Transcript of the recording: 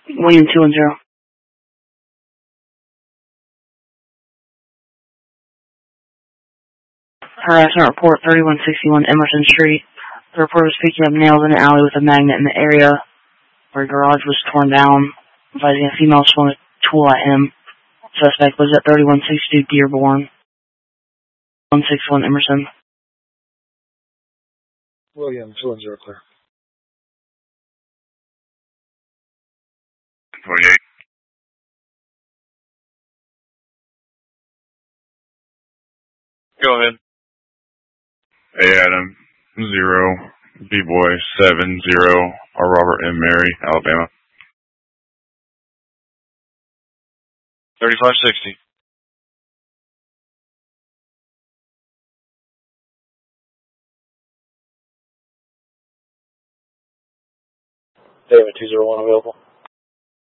William 210. Harassment report 3161 Emerson Street. The reporter was picking up nails in an alley with a magnet in the area where a garage was torn down, advising a female swung a tool at him. Suspect was at 3162 Dearborn. 161 Emerson. William 210 clear. 28. Go ahead. A Adam 0 B-Boy 70 R Robert M Mary, Alabama. 3560. David 201 available.